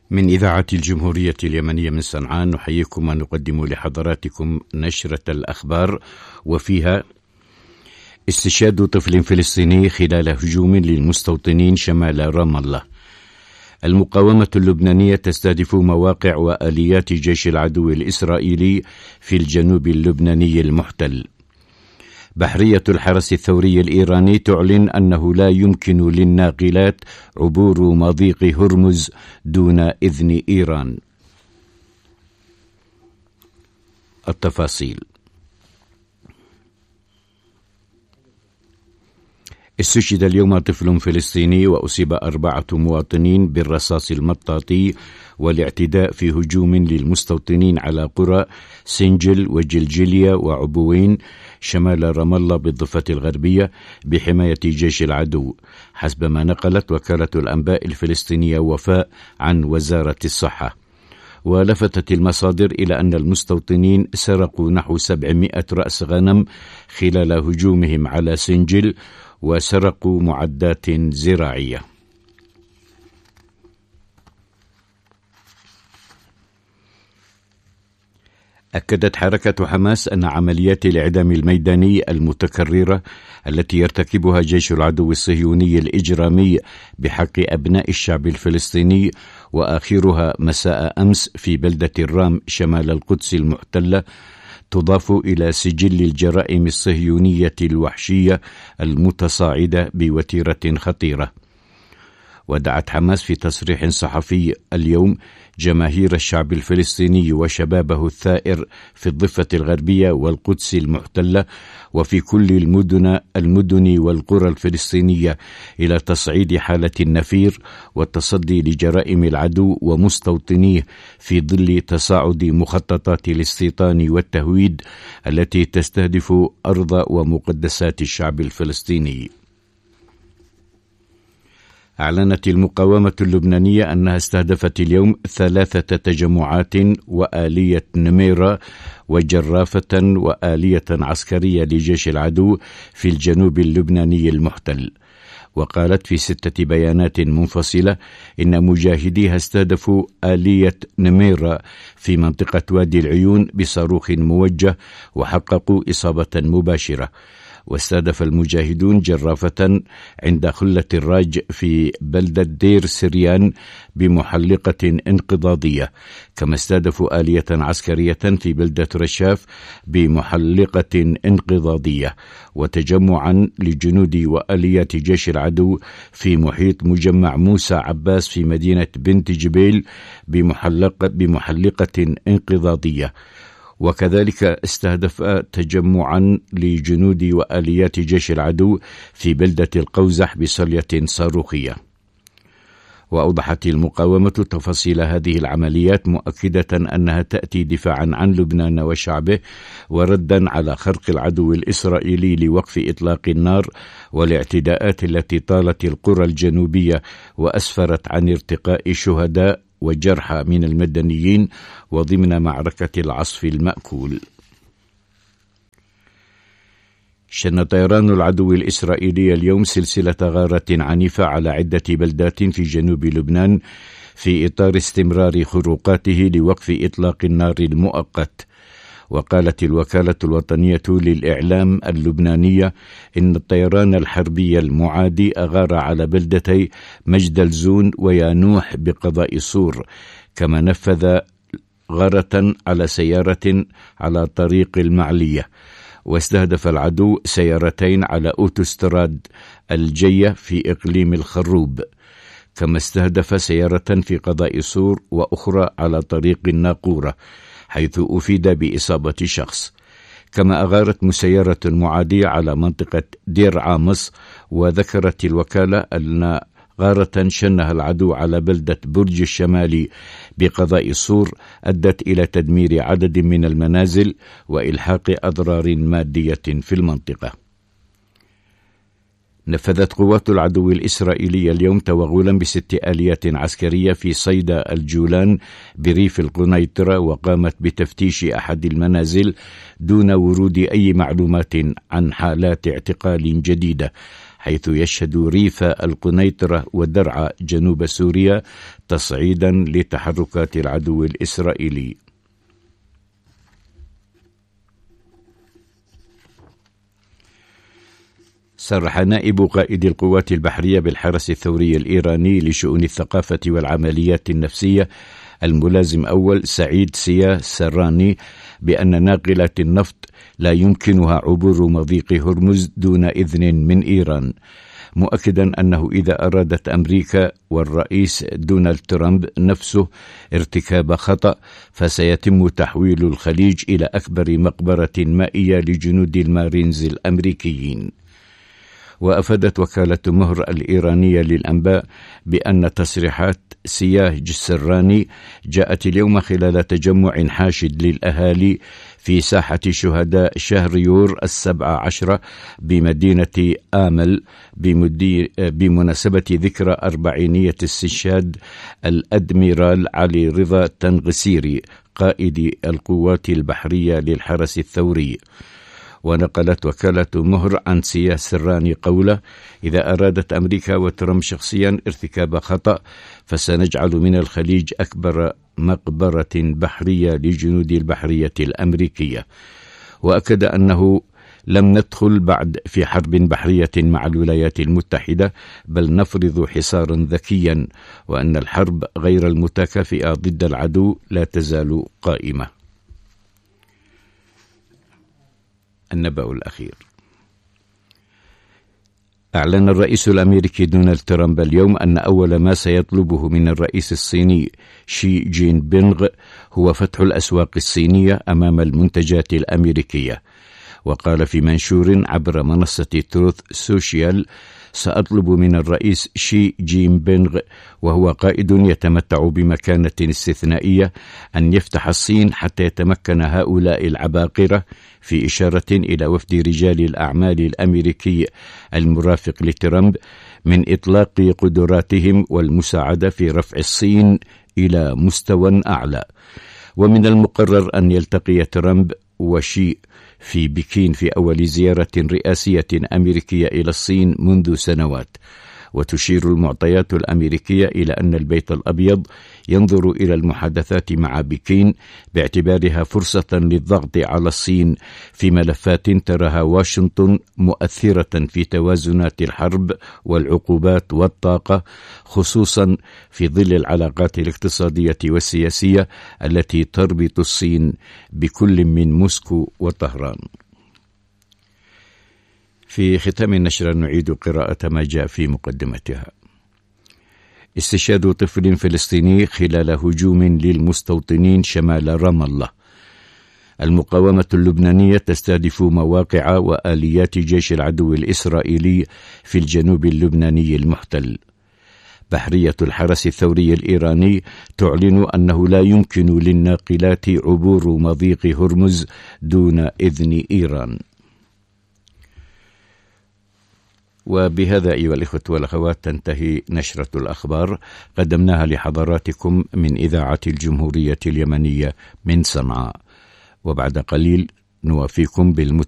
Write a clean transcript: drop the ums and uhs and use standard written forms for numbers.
من إذاعة الجمهورية اليمنية من صنعاء نحييكم ونقدم لحضراتكم نشرة الأخبار، وفيها استشهاد طفل فلسطيني خلال هجوم للمستوطنين شمال رام الله. المقاومة اللبنانية تستهدف مواقع وآليات جيش العدو الإسرائيلي في الجنوب اللبناني المحتل. بحرية الحرس الثوري الإيراني تعلن أنه لا يمكن للناقلات عبور مضيق هرمز دون إذن إيران. التفاصيل: استشهد اليوم طفل فلسطيني وأصيب 4 مواطنين بالرصاص المطاطي والاعتداء في هجوم للمستوطنين على قرى سنجل وجلجلية وعبوين شمال رام الله بالضفة الغربية بحماية جيش العدو، حسب ما نقلت وكالة الأنباء الفلسطينية وفاء عن وزارة الصحة. ولفتت المصادر إلى أن المستوطنين سرقوا نحو 700 رأس غنم خلال هجومهم على سنجل، وسرقوا معدات زراعية. أكدت حركة حماس أن عمليات الإعدام الميداني المتكررة التي يرتكبها جيش العدو الصهيوني الإجرامي بحق أبناء الشعب الفلسطيني، وآخرها مساء أمس في بلدة الرام شمال القدس المحتلة، تضاف إلى سجل الجرائم الصهيونية الوحشية المتصاعدة بوتيرة خطيرة. ودعت حماس في تصريح صحفي اليوم جماهير الشعب الفلسطيني وشبابه الثائر في الضفة الغربية والقدس المحتلة وفي كل المدن والقرى الفلسطينية إلى تصعيد حالة النفير والتصدي لجرائم العدو ومستوطنيه في ظل تصاعد مخططات الاستيطان والتهويد التي تستهدف أرض ومقدسات الشعب الفلسطيني. أعلنت المقاومة اللبنانية أنها استهدفت اليوم 3 تجمعات وآلية نميرة وجرافة وآلية عسكرية لجيش العدو في الجنوب اللبناني المحتل. وقالت في 6 بيانات منفصلة إن مجاهديها استهدفوا آلية نميرة في منطقة وادي العيون بصاروخ موجه وحققوا إصابة مباشرة. واستهدف المجاهدون جرافة عند خلة الراج في بلدة دير سريان بمحلقة انقضاضية، كما استهدفوا آلية عسكرية في بلدة رشاف بمحلقة انقضاضية، وتجمعا لجنود وآليات جيش العدو في محيط مجمع موسى عباس في مدينة بنت جبيل بمحلقة انقضاضية. وكذلك استهدف تجمعا لجنود وآليات جيش العدو في بلدة القوزح بصلية صاروخية. وأوضحت المقاومة تفاصيل هذه العمليات، مؤكدة أنها تأتي دفاعا عن لبنان وشعبه وردا على خرق العدو الإسرائيلي لوقف إطلاق النار والاعتداءات التي طالت القرى الجنوبية وأسفرت عن ارتقاء شهداء وجرحى من المدنيين وضمن معركة العصف المأكول. شن طيران العدو الإسرائيلي اليوم سلسلة غارات عنيفة على عدة بلدات في جنوب لبنان في إطار استمرار خروقاته لوقف إطلاق النار المؤقت. وقالت الوكالة الوطنية للإعلام اللبنانية إن الطيران الحربي المعادي أغار على بلدتي مجدلزون ويانوح بقضاء صور، كما نفذ غارة على سيارة على طريق المعلية. واستهدف العدو سيارتين على أوتوستراد الجية في إقليم الخروب، كما استهدف سيارة في قضاء صور وأخرى على طريق الناقورة، حيث أفيد بإصابة شخص. كما أغارت مسيرة معادية على منطقة دير عامص. وذكرت الوكالة أن غارة شنها العدو على بلدة برج الشمالي بقضاء صور أدت إلى تدمير عدد من المنازل وإلحاق أضرار مادية في المنطقة. نفذت قوات العدو الإسرائيلي اليوم توغلا ب6 آليات عسكرية في صيدا الجولان بريف القنيطرة، وقامت بتفتيش أحد المنازل دون ورود أي معلومات عن حالات اعتقال جديدة، حيث يشهد ريف القنيطرة ودرعا جنوب سوريا تصعيدا لتحركات العدو الإسرائيلي. صرح نائب قائد القوات البحرية بالحرس الثوري الإيراني لشؤون الثقافة والعمليات النفسية الملازم أول سعيد سيا سراني بأن ناقلات النفط لا يمكنها عبور مضيق هرمز دون إذن من إيران، مؤكدا أنه إذا أرادت أمريكا والرئيس دونالد ترامب نفسه ارتكاب خطأ فسيتم تحويل الخليج إلى أكبر مقبرة مائية لجنود المارينز الأمريكيين. وأفادت وكالة مهر الإيرانية للأنباء بأن تصريحات سياه جسراني جاءت اليوم خلال تجمع حاشد للأهالي في ساحة شهداء شهر يور 17 بمدينة آمل بمناسبة ذكرى 40 استشهاد الأدميرال علي رضا تنغسيري قائد القوات البحرية للحرس الثوري. ونقلت وكالة مهر عن سياه سراني قوله: إذا أرادت أمريكا وترامب شخصيا ارتكاب خطأ فسنجعل من الخليج أكبر مقبرة بحرية لجنود البحرية الأمريكية. وأكد أنه لم ندخل بعد في حرب بحرية مع الولايات المتحدة، بل نفرض حصارا ذكيا، وأن الحرب غير المتكافئة ضد العدو لا تزال قائمة. النبأ الأخير. أعلن الرئيس الأمريكي دونالد ترامب اليوم أن أول ما سيطلبه من الرئيس الصيني شي جين بينغ هو فتح الأسواق الصينية أمام المنتجات الأمريكية. وقال في منشور عبر منصة تروث سوشيال: سأطلب من الرئيس شي جين بينغ، وهو قائد يتمتع بمكانة استثنائية، أن يفتح الصين حتى يتمكن هؤلاء العباقرة، في إشارة إلى وفد رجال الأعمال الأمريكي المرافق لترامب، من إطلاق قدراتهم والمساعدة في رفع الصين إلى مستوى أعلى. ومن المقرر أن يلتقي ترامب وشي في بكين في أول زيارة رئاسية أمريكية إلى الصين منذ سنوات. وتشير المعطيات الأمريكية إلى أن البيت الأبيض ينظر إلى المحادثات مع بكين باعتبارها فرصة للضغط على الصين في ملفات تراها واشنطن مؤثرة في توازنات الحرب والعقوبات والطاقة، خصوصا في ظل العلاقات الاقتصادية والسياسية التي تربط الصين بكل من موسكو وطهران. في ختام النشرة نعيد قراءة ما جاء في مقدمتها. استشهاد طفل فلسطيني خلال هجوم للمستوطنين شمال رام الله. المقاومة اللبنانية تستهدف مواقع وآليات جيش العدو الإسرائيلي في الجنوب اللبناني المحتل. بحرية الحرس الثوري الإيراني تعلن أنه لا يمكن للناقلات عبور مضيق هرمز دون إذن إيران. وبهذا أيها الإخوة والأخوات تنتهي نشرة الأخبار قدمناها لحضراتكم من إذاعة الجمهورية اليمنية من صنعاء. وبعد قليل نوافيكم